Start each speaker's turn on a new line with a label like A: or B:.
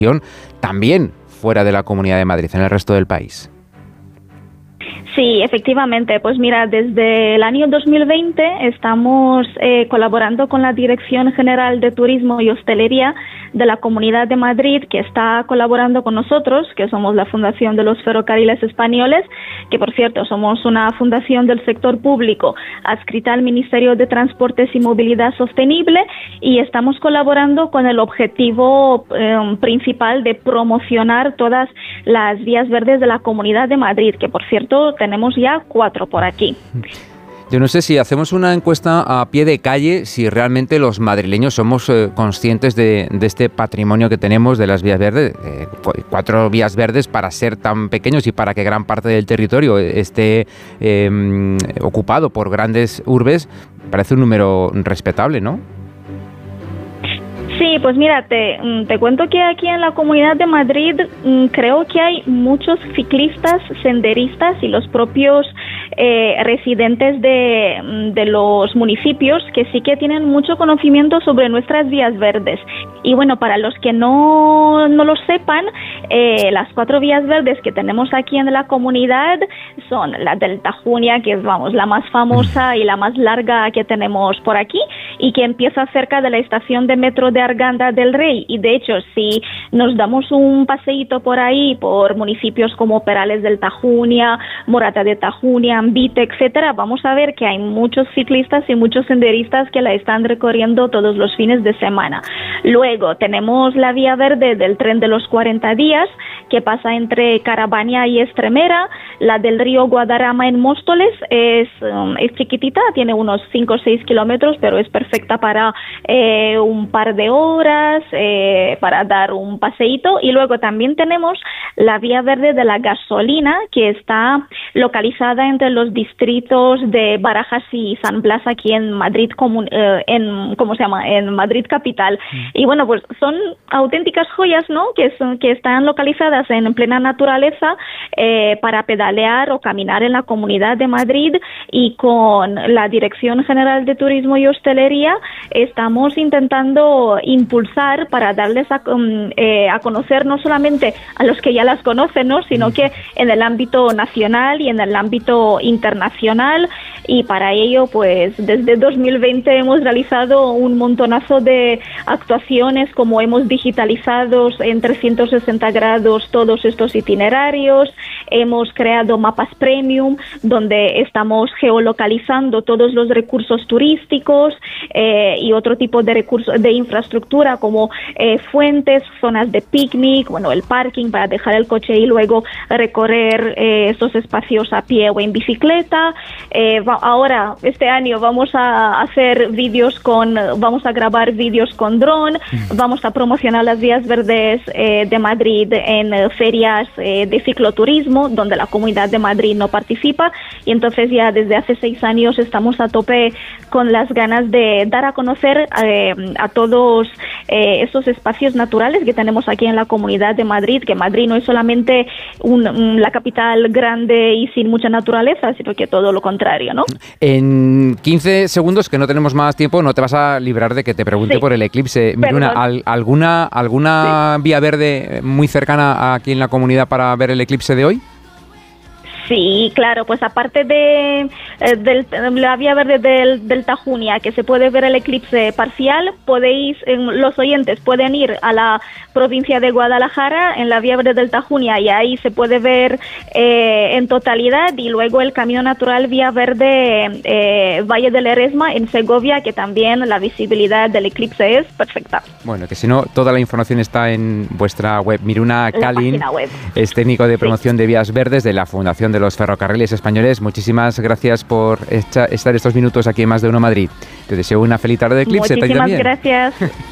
A: también fuera de la Comunidad de Madrid, en el resto del país.
B: Sí, efectivamente. Pues mira, desde el año 2020 estamos colaborando con la Dirección General de Turismo y Hostelería de la Comunidad de Madrid, que está colaborando con nosotros, que somos la Fundación de los Ferrocarriles Españoles, que por cierto somos una fundación del sector público adscrita al Ministerio de Transportes y Movilidad Sostenible, y estamos colaborando con el objetivo principal de promocionar todas las vías verdes de la Comunidad de Madrid, que por cierto tenemos ya 4 por aquí.
A: Yo no sé si hacemos una encuesta a pie de calle, si realmente los madrileños somos conscientes de este patrimonio que tenemos de las vías verdes. 4 vías verdes para ser tan pequeños y para que gran parte del territorio esté ocupado por grandes urbes, parece un número respetable, ¿no?
B: Sí, pues mira, te cuento que aquí en la Comunidad de Madrid creo que hay muchos ciclistas, senderistas y los propios residentes de los municipios que sí que tienen mucho conocimiento sobre nuestras vías verdes. Y bueno, para los que no lo sepan, las 4 vías verdes que tenemos aquí en la comunidad son la del Tajuña, que es, vamos, la más famosa y la más larga que tenemos por aquí, y que empieza cerca de la estación de metro de Arganda del Rey. Y de hecho, si nos damos un paseíto por ahí, por municipios como Perales del Tajuña, Morata de Tajuña, Ambite, etcétera, vamos a ver que hay muchos ciclistas y muchos senderistas que la están recorriendo todos los fines de semana. Luego tenemos la vía verde del tren de los 40 días, que pasa entre Caravaggio y Estremera. La del río Guadarrama en Móstoles es chiquitita, tiene unos 5 o 6 kilómetros, pero es perfecta para un par de horas, para dar un paseíto. Y luego también tenemos la vía verde de la gasolina, que está localizada entre los distritos de Barajas y San Blas, aquí en Madrid, en Madrid capital. Y bueno, pues son auténticas joyas, ¿no? Que están localizadas en plena naturaleza, para pedalear o caminar en la Comunidad de Madrid. Y con la Dirección General de Turismo y Hostelería estamos intentando impulsar para darles a conocer no solamente a los que ya las conocen, ¿no? Sino que en el ámbito nacional y en el ámbito internacional. Y para ello, pues desde 2020 hemos realizado un montonazo de actuaciones, como hemos digitalizado en 360 grados todos estos itinerarios, hemos creado mapas premium donde estamos geolocalizando todos los recursos turísticos y otro tipo de recursos de infraestructura, como fuentes, zonas de picnic, bueno, el parking para dejar el coche y luego recorrer estos espacios a pie o en bicicleta. Ahora, este año vamos a vamos a grabar vídeos con dron, vamos a promocionar las vías verdes de Madrid en ferias de cicloturismo, donde la Comunidad de Madrid no participa, y entonces ya desde hace 6 años estamos a tope con las ganas de dar a conocer a todos esos espacios naturales que tenemos aquí en la Comunidad de Madrid, que Madrid no es solamente la capital grande y sin mucha naturaleza, sino que todo lo contrario, ¿no?
A: En 15 segundos, que no tenemos más tiempo, no te vas a librar de que te pregunte por el eclipse. Miruna, ¿alguna vía verde muy cercana aquí en la comunidad para ver el eclipse de hoy?
B: Sí, claro, pues aparte de la vía verde del Tajuña, que se puede ver el eclipse parcial, los oyentes pueden ir a la provincia de Guadalajara en la vía verde del Tajuña, y ahí se puede ver en totalidad, y luego el camino natural vía verde Valle del Eresma en Segovia, que también la visibilidad del eclipse es perfecta.
A: Bueno, que si no, toda la información está en vuestra web. Miruna Kalin es técnico de promoción de vías verdes de la Fundación de los Ferrocarriles Españoles. Muchísimas gracias por estar estos minutos aquí en Más de Uno Madrid. Te deseo una feliz tarde de eclipse.
B: Muchísimas gracias.